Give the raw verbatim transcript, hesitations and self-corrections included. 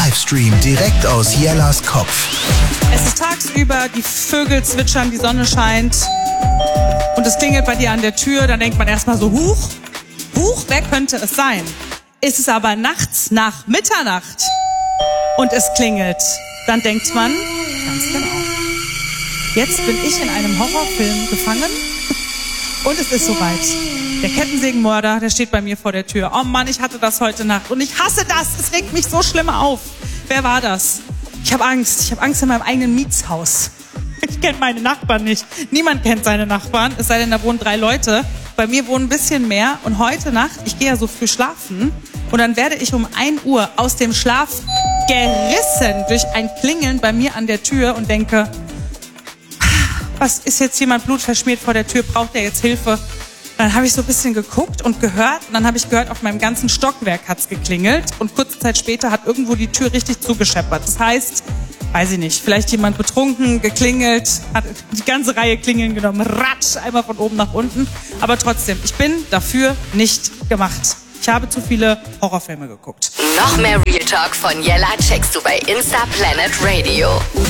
Livestream direkt aus Jellas Kopf. Es ist tagsüber, die Vögel zwitschern, die Sonne scheint und es klingelt bei dir an der Tür. Dann denkt man erstmal so, huch, huch, wer könnte es sein? Ist es aber nachts nach Mitternacht und es klingelt, dann denkt man, ganz genau, jetzt bin ich in einem Horrorfilm gefangen und es ist soweit. Der Kettensägenmörder, der steht bei mir vor der Tür. Oh Mann, ich hatte das heute Nacht und ich hasse das. Es regt mich so schlimm auf. Wer war das? Ich habe Angst. Ich habe Angst in meinem eigenen Mietshaus. Ich kenne meine Nachbarn nicht. Niemand kennt seine Nachbarn, es sei denn, da wohnen drei Leute. Bei mir wohnen ein bisschen mehr. Und heute Nacht, ich gehe ja so früh schlafen und dann werde ich um ein Uhr aus dem Schlaf gerissen durch ein Klingeln bei mir an der Tür und denke, was, ist jetzt jemand blutverschmiert vor der Tür? Braucht er jetzt Hilfe? Dann habe ich so ein bisschen geguckt und gehört und dann habe ich gehört, auf meinem ganzen Stockwerk hat's geklingelt und kurze Zeit später hat irgendwo die Tür richtig zugescheppert. Das heißt, weiß ich nicht, vielleicht jemand betrunken, geklingelt, hat die ganze Reihe Klingeln genommen, ratsch, einmal von oben nach unten. Aber trotzdem, ich bin dafür nicht gemacht. Ich habe zu viele Horrorfilme geguckt. Noch mehr Real Talk von Jella checkst du bei Insta Planet Radio.